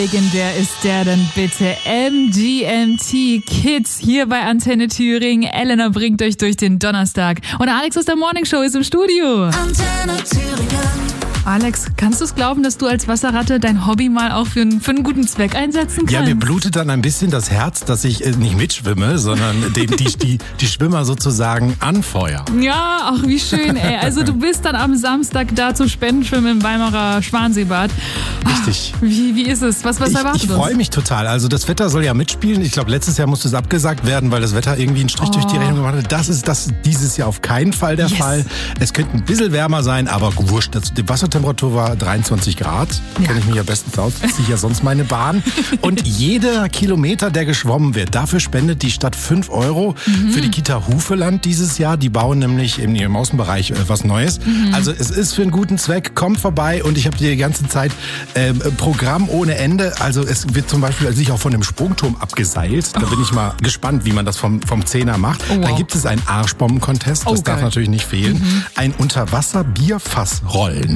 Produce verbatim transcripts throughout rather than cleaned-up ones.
Legendär ist der denn bitte. M G M T Kids hier bei Antenne Thüringen. Elena bringt euch durch den Donnerstag. Und Alex aus der Morning Show ist im Studio. Antenne Thüringen. Alex, kannst du es glauben, dass du als Wasserratte dein Hobby mal auch für einen, für einen guten Zweck einsetzen kannst? Ja, mir blutet dann ein bisschen das Herz, dass ich äh, nicht mitschwimme, sondern die, die, die, die Schwimmer sozusagen anfeuern. Ja, ach wie schön, ey. Also du bist dann am Samstag da zum Spendenschwimmen im Weimarer Schwanseebad. Richtig. Wie, wie ist es? Was, was Ich, erwartet ich uns? freue mich total. Also das Wetter soll ja mitspielen. Ich glaube, letztes Jahr musste es abgesagt werden, weil das Wetter irgendwie einen Strich Oh. durch die Rechnung gemacht hat. Das ist das dieses Jahr auf keinen Fall der Yes. Fall. Es könnte ein bisschen wärmer sein, aber wurscht. Das- Die Wassertemperatur war dreiundzwanzig Grad. Ja. Kenne ich mich ja bestens aus. Ziehe ich ja sonst meine Bahn. Und jeder Kilometer, der geschwommen wird, dafür spendet die Stadt fünf Euro Mhm. für die Kita Hufeland dieses Jahr. Die bauen nämlich in ihrem Außenbereich äh, was Neues. Mhm. Also es ist für einen guten Zweck. Kommt vorbei und ich habe die ganze Zeit ähm, Programm ohne Ende. Also es wird zum Beispiel sich auch von dem Sprungturm abgeseilt. Da bin ich mal gespannt, wie man das vom, vom Zehner macht. Oh, wow. Dann gibt es einen Arschbomben-Contest. Das Oh, darf geil. natürlich nicht fehlen. Ein Unterwasser-Bierfassrollen.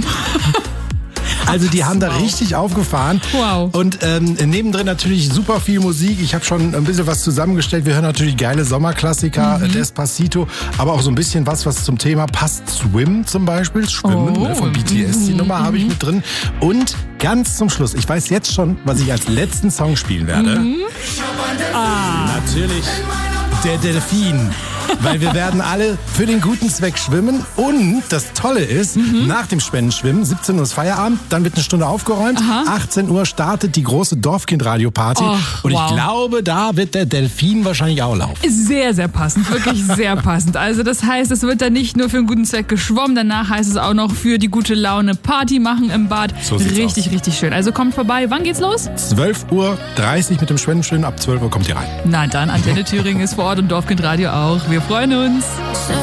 Also die haben da richtig aufgefahren. Wow. Und ähm, nebendrin natürlich super viel Musik. Ich habe schon ein bisschen was zusammengestellt. Wir hören natürlich geile Sommerklassiker, Mhm. Despacito, aber auch so ein bisschen was, was zum Thema passt. Swim zum Beispiel, Schwimmen, Oh. ne, von B T S, die Nummer habe ich mit drin. Und ganz zum Schluss, ich weiß jetzt schon, was ich als letzten Song spielen werde. Natürlich der Delfin. Weil wir werden alle für den guten Zweck schwimmen. Und das Tolle ist, nach dem Spendenschwimmen, siebzehn Uhr ist Feierabend, dann wird eine Stunde aufgeräumt. achtzehn Uhr startet die große Dorfkind-Radio-Party. Och, Und ich wow. glaube, da wird der Delfin wahrscheinlich auch laufen. Sehr, sehr passend, wirklich sehr passend. Also das heißt, es wird dann nicht nur für einen guten Zweck geschwommen, danach heißt es auch noch für die gute Laune Party machen im Bad. So sieht's richtig, aus. richtig schön. Also kommt vorbei. Wann geht's los? zwölf Uhr dreißig mit dem Spendenschwimmen, ab zwölf Uhr kommt ihr rein. Na dann, Antenne Thüringen ist vor Ort und Dorfkind Radio auch. Wir freuen uns.